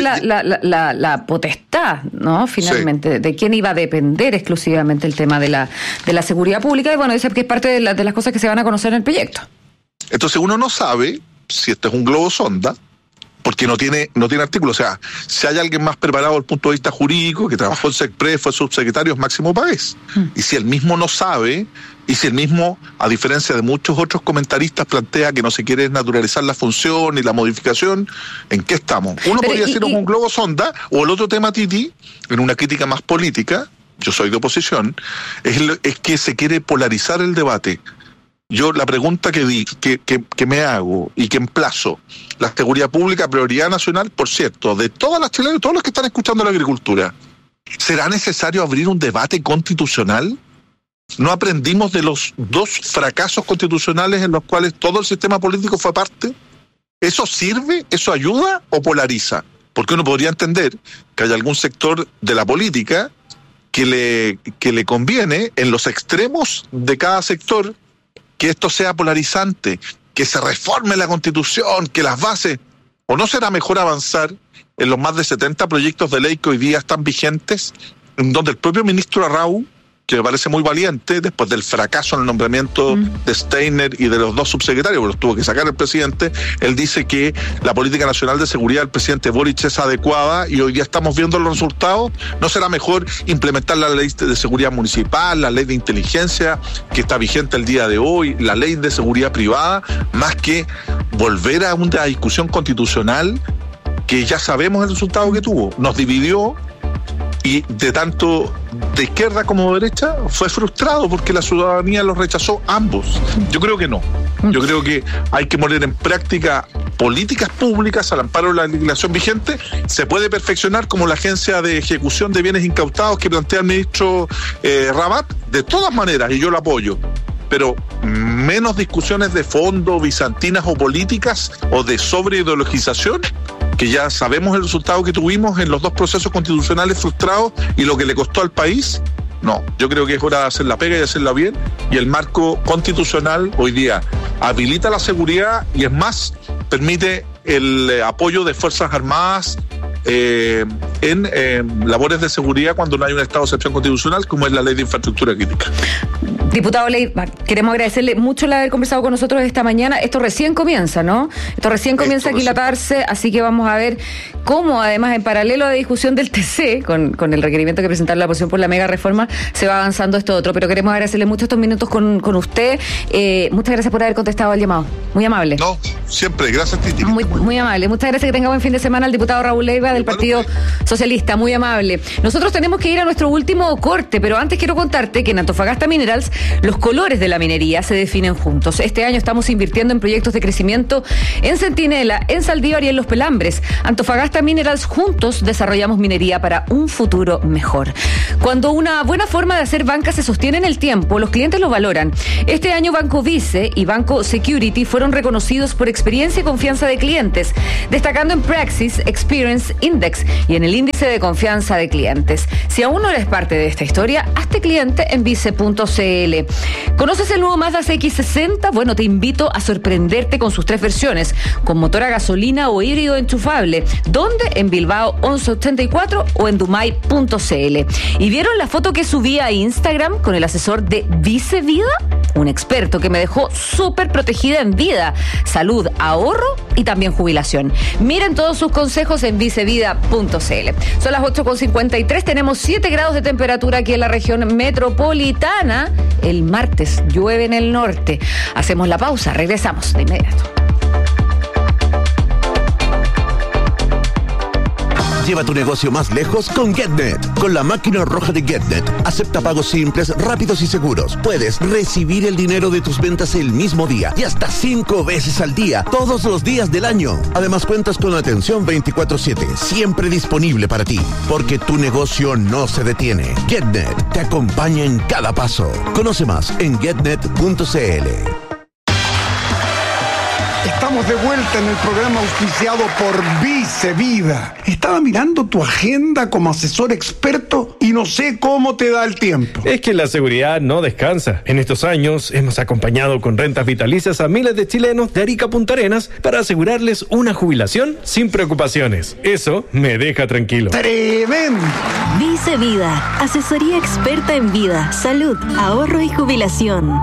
la potestad, ¿no? Finalmente, de quién iba a depender exclusivamente el tema de la seguridad pública, y bueno, dice que es parte de las cosas que se van a conocer en el proyecto. Entonces uno no sabe si esto es un globo sonda, porque no tiene artículo. O sea, si hay alguien más preparado desde el punto de vista jurídico, que trabajó en SECPRES, fue subsecretario, es Máximo Pavés. Y si él mismo no sabe, y si él mismo, a diferencia de muchos otros comentaristas, plantea que no se quiere naturalizar la función y la modificación, ¿en qué estamos? Uno podría decir un globo sonda, o el otro tema, Titi, en una crítica más política, yo soy de oposición, es que se quiere polarizar el debate. Yo la pregunta que me hago y que emplazo, la seguridad pública, prioridad nacional, por cierto, de todas las chilenas, todos los que están escuchando la agricultura, ¿será necesario abrir un debate constitucional? ¿No aprendimos de los 2 fracasos constitucionales en los cuales todo el sistema político fue parte? ¿Eso sirve? ¿Eso ayuda o polariza? Porque uno podría entender que hay algún sector de la política que le conviene, en los extremos de cada sector, que esto sea polarizante, que se reforme la Constitución, que las bases... ¿O no será mejor avanzar en los más de 70 proyectos de ley que hoy día están vigentes, en donde el propio ministro Arrau, que me parece muy valiente, después del fracaso en el nombramiento de Steiner y de los 2 subsecretarios, porque los tuvo que sacar el presidente, él dice que la política nacional de seguridad del presidente Boric es adecuada y hoy día estamos viendo los resultados? ¿No será mejor implementar la ley de seguridad municipal, la ley de inteligencia que está vigente el día de hoy, la ley de seguridad privada, más que volver a una discusión constitucional que ya sabemos el resultado que tuvo? Nos dividió, y de tanto de izquierda como de derecha fue frustrado porque la ciudadanía los rechazó ambos. Yo creo que no. Yo creo que hay que poner en práctica políticas públicas al amparo de la legislación vigente. Se puede perfeccionar, como la agencia de ejecución de bienes incautados que plantea el ministro Rabat, de todas maneras, y yo lo apoyo. Pero menos discusiones de fondo, bizantinas o políticas, o de sobreideologización, que ya sabemos el resultado que tuvimos en los 2 procesos constitucionales frustrados y lo que le costó al país. No, yo creo que es hora de hacer la pega y hacerla bien, y el marco constitucional hoy día habilita la seguridad y, es más, permite el apoyo de Fuerzas Armadas en labores de seguridad cuando no hay un estado de excepción constitucional, como es la Ley de Infraestructura Crítica. Diputado Leiva, queremos agradecerle mucho el haber conversado con nosotros esta mañana. Esto recién comienza, ¿no? Esto recién comienza a aquilatarse, así que vamos a ver cómo, además, en paralelo a la discusión del TC, con el requerimiento que presentaron la oposición por la mega reforma, se va avanzando esto otro. Pero queremos agradecerle mucho estos minutos con usted. Muchas gracias por haber contestado al llamado. Muy amable. No, siempre. Gracias, Titi. Muy amable. Muchas gracias, que tenga buen fin de semana al diputado Raúl Leiva del Partido Socialista. Muy amable. Nosotros tenemos que ir a nuestro último corte, pero antes quiero contarte que en Antofagasta Minerals los colores de la minería se definen juntos. Este año estamos invirtiendo en proyectos de crecimiento en Centinela, en Saldívar y en Los Pelambres. Antofagasta Minerals, juntos desarrollamos minería para un futuro mejor. Cuando una buena forma de hacer banca se sostiene en el tiempo, los clientes lo valoran. Este año Banco Vice y Banco Security fueron reconocidos por experiencia y confianza de clientes, destacando en Praxis Experience Index y en el índice de confianza de clientes. Si aún no eres parte de esta historia, hazte cliente en vice.cl. ¿Conoces el nuevo Mazda CX-60? Bueno, te invito a sorprenderte con sus 3 versiones, con motor a gasolina o híbrido enchufable. ¿Dónde? En Bilbao 1184 o en dumay.cl. ¿Y vieron la foto que subí a Instagram con el asesor de Vice Vida? Un experto que me dejó súper protegida en vida, salud, ahorro y también jubilación. Miren todos sus consejos en vicevida.cl. Son las 8:53, tenemos 7 grados de temperatura aquí en la región metropolitana. El martes llueve en el norte. Hacemos la pausa, regresamos de inmediato. Lleva tu negocio más lejos con GetNet. Con la máquina roja de GetNet, acepta pagos simples, rápidos y seguros. Puedes recibir el dinero de tus ventas el mismo día y hasta 5 veces al día, todos los días del año. Además, cuentas con atención 24/7, siempre disponible para ti, porque tu negocio no se detiene. GetNet te acompaña en cada paso. Conoce más en getnet.cl. Estamos de vuelta en el programa auspiciado por Vice Vida. Estaba mirando tu agenda como asesor experto y no sé cómo te da el tiempo. Es que la seguridad no descansa. En estos años hemos acompañado con rentas vitalicias a miles de chilenos de Arica a Punta Arenas para asegurarles una jubilación sin preocupaciones. Eso me deja tranquilo. ¡Tremendo! Vice Vida, asesoría experta en vida, salud, ahorro y jubilación.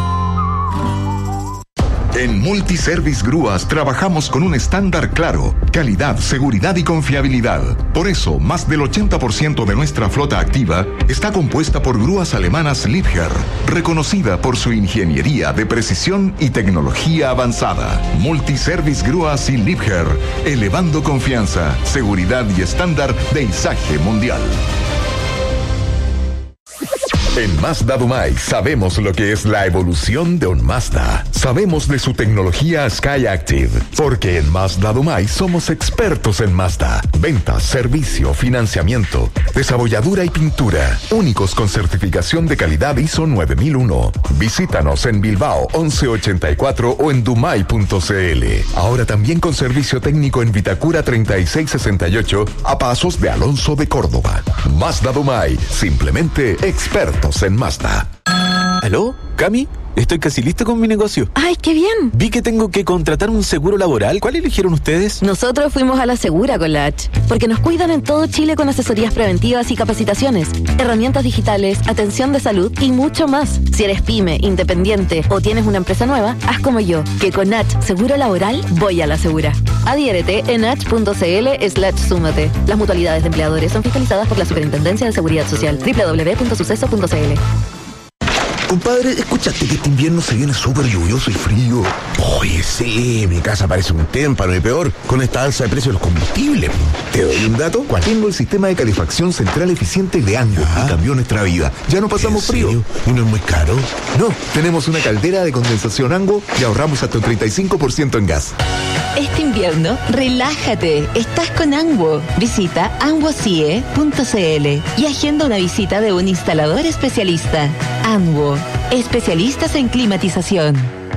En Multiservice Grúas trabajamos con un estándar claro, calidad, seguridad y confiabilidad. Por eso, más del 80% de nuestra flota activa está compuesta por grúas alemanas Liebherr, reconocida por su ingeniería de precisión y tecnología avanzada. Multiservice Grúas y Liebherr, elevando confianza, seguridad y estándar de izaje mundial. En Mazda Dumay sabemos lo que es la evolución de un Mazda. Sabemos de su tecnología SkyActiv, porque en Mazda Dumay somos expertos en Mazda. Ventas, servicio, financiamiento, desabolladura y pintura. Únicos con certificación de calidad ISO 9001. Visítanos en Bilbao 1184 o en dumay.cl. Ahora también con servicio técnico en Vitacura 3668 a pasos de Alonso de Córdoba. Mazda Dumay, simplemente expertos en Mazda. ¿Aló? ¿Cami? Estoy casi listo con mi negocio. ¡Ay, qué bien! Vi que tengo que contratar un seguro laboral. ¿Cuál eligieron ustedes? Nosotros fuimos a la Segura con la H, porque nos cuidan en todo Chile con asesorías preventivas y capacitaciones, herramientas digitales, atención de salud y mucho más. Si eres pyme, independiente o tienes una empresa nueva, haz como yo, que con H Seguro Laboral voy a la Segura. Adhiérete en h.cl/súmate. Las mutualidades de empleadores son fiscalizadas por la Superintendencia de Seguridad Social. www.suceso.cl. Compadre, ¿escuchaste que este invierno se viene súper lluvioso y frío? Oye, sí, mi casa parece un témpano y peor con esta alza de precios de los combustibles. ¿Te doy un dato? ¿Cuál? Tengo el sistema de calefacción central eficiente de Ango y cambió nuestra vida. Ya no pasamos frío. ¿Y no es muy caro? No, tenemos una caldera de condensación Ango y ahorramos hasta un 35% en gas. Este invierno, relájate. Estás con Anguo. Visita anguocie.cl y agenda una visita de un instalador especialista. Anguo, especialistas en climatización.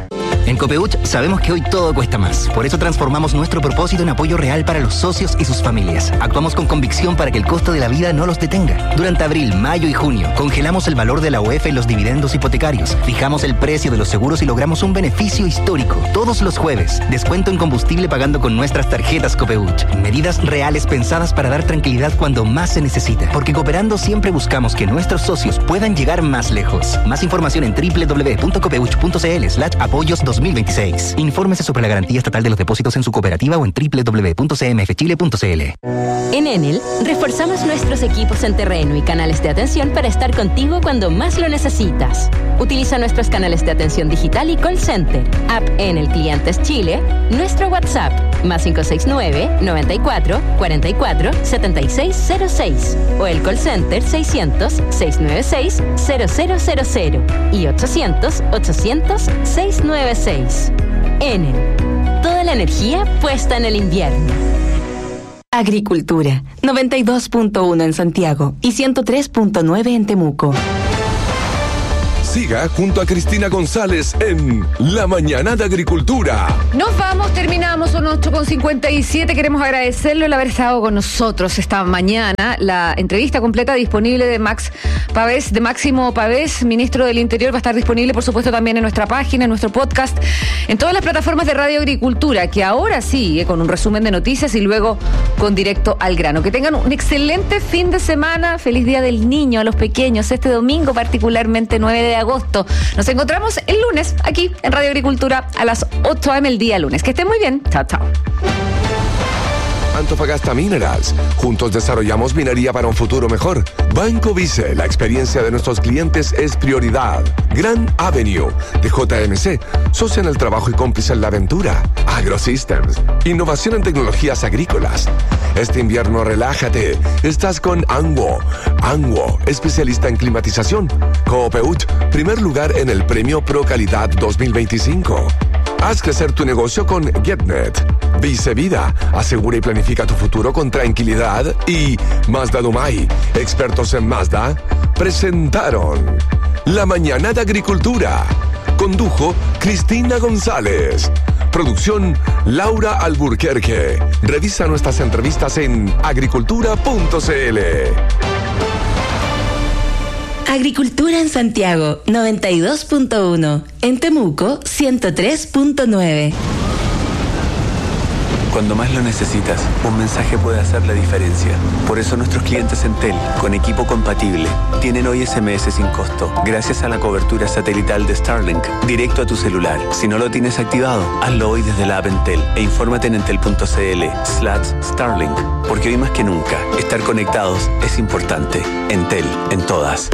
En Copeuch sabemos que hoy todo cuesta más. Por eso transformamos nuestro propósito en apoyo real para los socios y sus familias. Actuamos con convicción para que el costo de la vida no los detenga. Durante abril, mayo y junio, congelamos el valor de la UEF en los dividendos hipotecarios. Fijamos el precio de los seguros y logramos un beneficio histórico. Todos los jueves, descuento en combustible pagando con nuestras tarjetas Copeuch. Medidas reales pensadas para dar tranquilidad cuando más se necesita. Porque cooperando siempre buscamos que nuestros socios puedan llegar más lejos. Más información en www.copeuch.cl/apoyos 2026. Infórmese sobre la garantía estatal de los depósitos en su cooperativa o en www.cmfchile.cl. En Enel, reforzamos nuestros equipos en terreno y canales de atención para estar contigo cuando más lo necesitas. Utiliza nuestros canales de atención digital y call center, app Enel Clientes Chile, nuestro WhatsApp, más 569-94-44-7606, o el call center 600-696-0000 y 800-800-696. Enel, toda la energía puesta en el invierno. Agricultura, 92.1 en Santiago y 103.9 en Temuco. Siga junto a Cristina González en La Mañana de Agricultura. Nos vamos, terminamos, son 8:57. Queremos agradecerle el haber estado con nosotros esta mañana. La entrevista completa disponible de Máximo Pavés, ministro del Interior, va a estar disponible, por supuesto, también en nuestra página, en nuestro podcast, en todas las plataformas de Radio Agricultura, que ahora sí, con un resumen de noticias y luego con directo al grano. Que tengan un excelente fin de semana. Feliz Día del Niño a los pequeños, este domingo particularmente, 9 de agosto. Nos encontramos el lunes aquí en Radio Agricultura a las 8 a.m. el día lunes. Que estén muy bien. Chao, chao. Antofagasta Minerals. Juntos desarrollamos minería para un futuro mejor. Banco Vice. La experiencia de nuestros clientes es prioridad. Grand Avenue de JMC. Socia en el trabajo y cómplice en la aventura. AgroSystems. Innovación en tecnologías agrícolas. Este invierno relájate. Estás con Anguo. Anguo, especialista en climatización. Copeuch, primer lugar en el premio Pro Calidad 2025. Haz crecer tu negocio con GetNet. Vice Vida, asegura y planifica tu futuro con tranquilidad. Y Mazda Dumay, expertos en Mazda, presentaron La Mañana de Agricultura. Condujo Cristina González. Producción Laura Alburquerque. Revisa nuestras entrevistas en agricultura.cl. Agricultura en Santiago, 92.1. En Temuco, 103.9. Cuando más lo necesitas, un mensaje puede hacer la diferencia. Por eso nuestros clientes Entel, con equipo compatible, tienen hoy SMS sin costo, gracias a la cobertura satelital de Starlink, directo a tu celular. Si no lo tienes activado, hazlo hoy desde la app Entel e infórmate en entel.cl/Starlink. Porque hoy más que nunca, estar conectados es importante. Entel, en todas.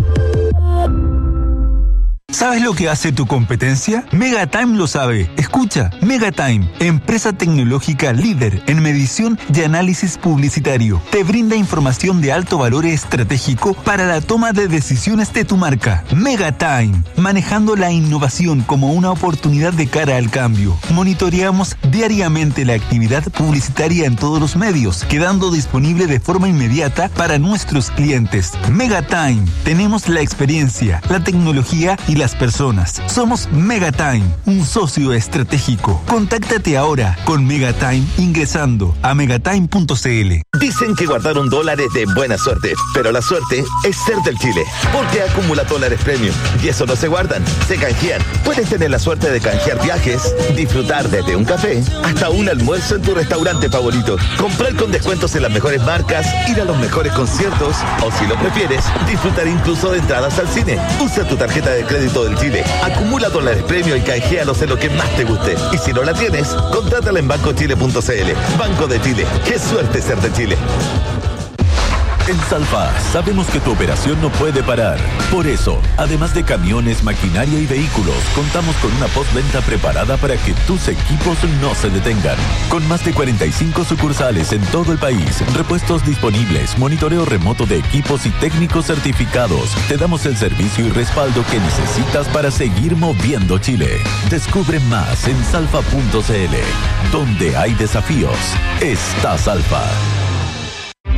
¿Sabes lo que hace tu competencia? Megatime lo sabe. Escucha, Megatime, empresa tecnológica líder en medición y análisis publicitario. Te brinda información de alto valor estratégico para la toma de decisiones de tu marca. Megatime, manejando la innovación como una oportunidad de cara al cambio. Monitoreamos diariamente la actividad publicitaria en todos los medios, quedando disponible de forma inmediata para nuestros clientes. Megatime, tenemos la experiencia, la tecnología y las personas. Somos Megatime, un socio estratégico. Contáctate ahora con Megatime ingresando a megatime.cl. Dicen que guardaron dólares de buena suerte, pero la suerte es ser del Chile, porque acumula dólares premium y eso no se guardan, se canjean. Puedes tener la suerte de canjear viajes, disfrutar desde un café hasta un almuerzo en tu restaurante favorito, comprar con descuentos en las mejores marcas, ir a los mejores conciertos o, si lo prefieres, disfrutar incluso de entradas al cine. Usa tu tarjeta de crédito del Chile, acumula dólares premium y canjealos en lo que más te guste. Y si no la tienes, contrátala en bancochile.cl. Banco de Chile, qué suerte ser de Chile. En Salfa sabemos que tu operación no puede parar. Por eso, además de camiones, maquinaria y vehículos, contamos con una postventa preparada para que tus equipos no se detengan. Con más de 45 sucursales en todo el país, repuestos disponibles, monitoreo remoto de equipos y técnicos certificados, te damos el servicio y respaldo que necesitas para seguir moviendo Chile. Descubre más en salfa.cl. Donde hay desafíos, está Salfa.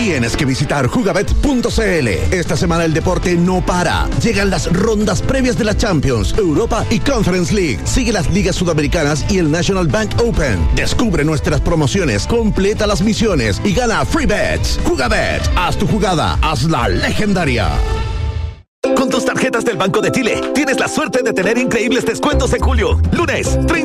Tienes que visitar jugabet.cl. Esta semana el deporte no para. Llegan las rondas previas de la Champions, Europa y Conference League. Sigue las ligas sudamericanas y el National Bank Open. Descubre nuestras promociones, completa las misiones y gana free bets. Jugabet, haz tu jugada, hazla legendaria. Con tus tarjetas del Banco de Chile, tienes la suerte de tener increíbles descuentos en julio. Lunes, 30